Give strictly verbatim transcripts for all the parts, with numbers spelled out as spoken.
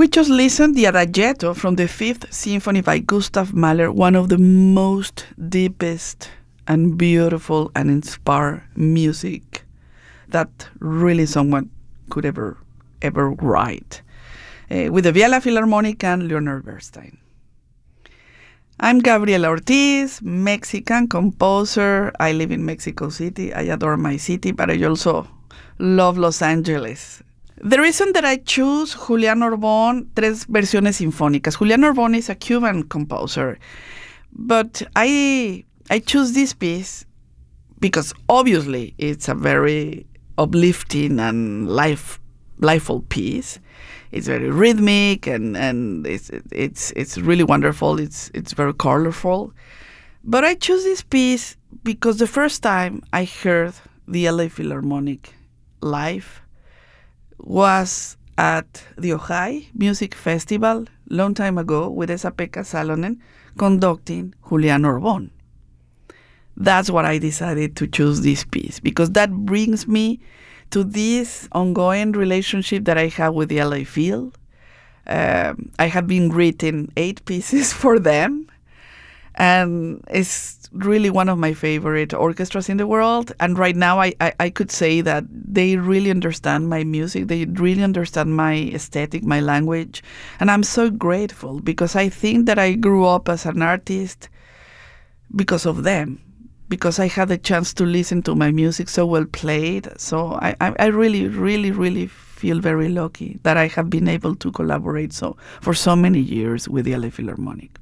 We just listened the Adagietto from the Fifth Symphony by Gustav Mahler, one of the most deepest and beautiful and inspired music that really someone could ever, ever write, uh, with the Vienna Philharmonic and Leonard Bernstein. I'm Gabriela Ortiz, Mexican composer. I live in Mexico City. I adore my city, but I also love Los Angeles. The reason that I choose Julián Orbón, Tres Versiones Sinfónicas. Julián Orbón is a Cuban composer, but I I choose this piece because obviously it's a very uplifting and life lifeful piece. It's very rhythmic and, and it's it's it's really wonderful. It's it's very colorful. But I choose this piece because the first time I heard the L A Philharmonic live was at the Ojai Music Festival long time ago with Esa-Pekka Salonen conducting Julián Orbón. That's what I decided to choose this piece, because that brings me to this ongoing relationship that I have with the L A Phil. Um, I have been written eight pieces for them, and it's really one of my favorite orchestras in the world. And right now I, I, I could say that they really understand my music. They really understand my aesthetic, my language. And I'm so grateful because I think that I grew up as an artist because of them, because I had the chance to listen to my music so well played. So I, I, I really, really, really feel very lucky that I have been able to collaborate so for so many years with the L A Philharmonic.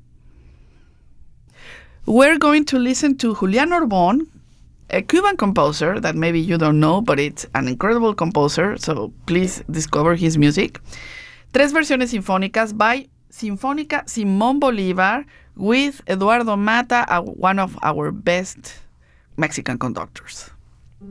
We're going to listen to Julián Orbón, a Cuban composer that maybe you don't know, but it's an incredible composer, so please discover his music. Tres Versiones Sinfónicas by Sinfónica Simón Bolívar with Eduardo Mata, one of our best Mexican conductors.